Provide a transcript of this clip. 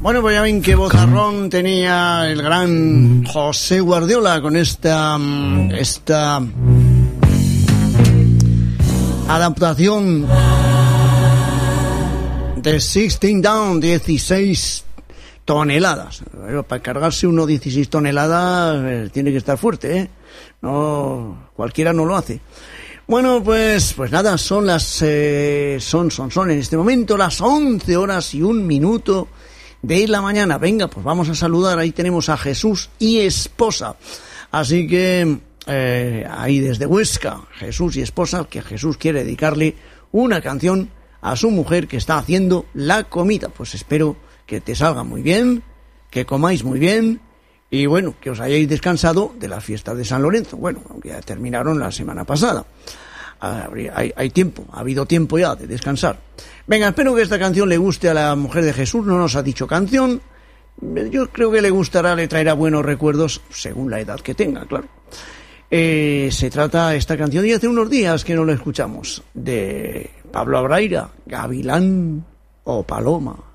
Bueno, pues ya ven qué vozarrón tenía el gran José Guardiola con esta adaptación de 16 Down, 16 toneladas. Para cargarse uno 16 toneladas tiene que estar fuerte, ¿eh? No, cualquiera no lo hace. Bueno, pues nada, son en este momento las 11:01 de la mañana. Venga, pues vamos a saludar. Ahí tenemos a Jesús y esposa. Así que ahí desde Huesca, Jesús y esposa, que Jesús quiere dedicarle una canción a su mujer que está haciendo la comida. Pues espero que te salga muy bien, que comáis muy bien y bueno, que os hayáis descansado de las fiestas de San Lorenzo. Bueno, aunque ya terminaron la semana pasada. Hay tiempo, ha habido tiempo ya de descansar. Venga, espero que esta canción le guste a la mujer de Jesús. No nos ha dicho canción. Yo creo que le gustará, le traerá buenos recuerdos según la edad que tenga, claro. Se trata esta canción y hace unos días que no la escuchamos, de Pablo Abraira, Gavilán o Paloma.